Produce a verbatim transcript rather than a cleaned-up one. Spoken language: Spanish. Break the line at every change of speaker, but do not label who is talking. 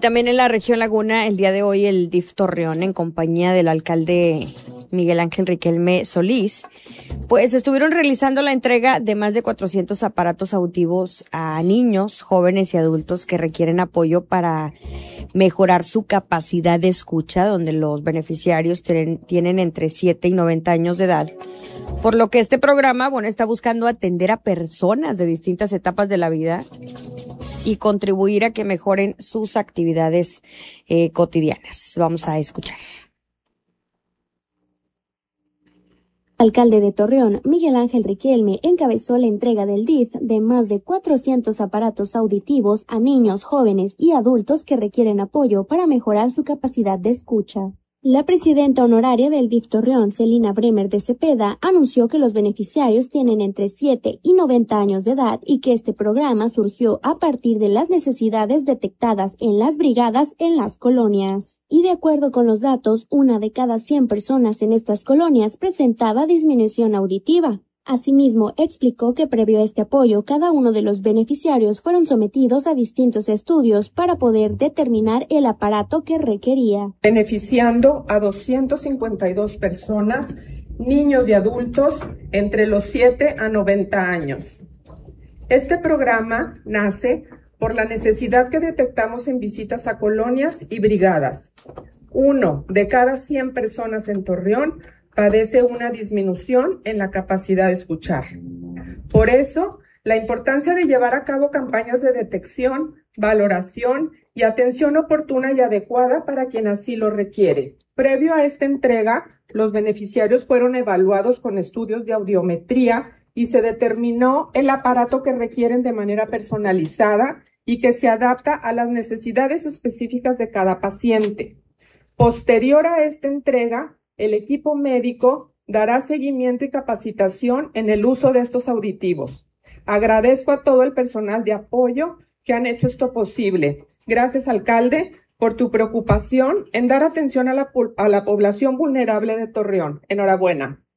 también en la región Laguna, el día de hoy, el D I F Torreón, en compañía del alcalde Miguel Ángel Riquelme Solís, pues estuvieron realizando la entrega de más de cuatrocientos aparatos auditivos a niños, jóvenes y adultos que requieren apoyo para mejorar su capacidad de escucha, donde los beneficiarios tienen, tienen entre siete y noventa años de edad. Por lo que este programa, bueno, está buscando atender a personas de distintas etapas de la vida y contribuir a que mejoren sus actividades eh, cotidianas. Vamos a escuchar.
Alcalde de Torreón, Miguel Ángel Riquelme, encabezó la entrega del D I F de más de cuatrocientos aparatos auditivos a niños, jóvenes y adultos que requieren apoyo para mejorar su capacidad de escucha. La presidenta honoraria del D I F Torreón, Celina Bremer de Cepeda, anunció que los beneficiarios tienen entre siete y noventa años de edad y que este programa surgió a partir de las necesidades detectadas en las brigadas en las colonias. Y de acuerdo con los datos, una de cada cien personas en estas colonias presentaba disminución auditiva. Asimismo, explicó que previo a este apoyo, cada uno de los beneficiarios fueron sometidos a distintos estudios para poder determinar el aparato que requería.
Beneficiando a doscientas cincuenta y dos personas, niños y adultos entre los siete a noventa años. Este programa nace por la necesidad que detectamos en visitas a colonias y brigadas. Uno de cada cien personas en Torreón padece una disminución en la capacidad de escuchar. Por eso, la importancia de llevar a cabo campañas de detección, valoración y atención oportuna y adecuada para quien así lo requiere. Previo a esta entrega, los beneficiarios fueron evaluados con estudios de audiometría y se determinó el aparato que requieren de manera personalizada y que se adapta a las necesidades específicas de cada paciente. Posterior a esta entrega, el equipo médico dará seguimiento y capacitación en el uso de estos auditivos. Agradezco a todo el personal de apoyo que han hecho esto posible. Gracias, alcalde, por tu preocupación en dar atención a la, a la población vulnerable de Torreón. Enhorabuena.